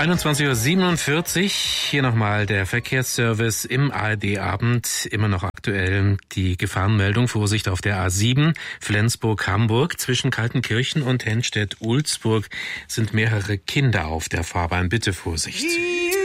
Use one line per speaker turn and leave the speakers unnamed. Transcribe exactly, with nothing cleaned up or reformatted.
einundzwanzig Uhr siebenundvierzig, hier nochmal der Verkehrsservice im A R D-Abend, immer noch aktuell die Gefahrenmeldung, Vorsicht auf der A sieben, Flensburg-Hamburg, zwischen Kaltenkirchen und Henstedt-Ulzburg sind mehrere Kinder auf der Fahrbahn, bitte Vorsicht.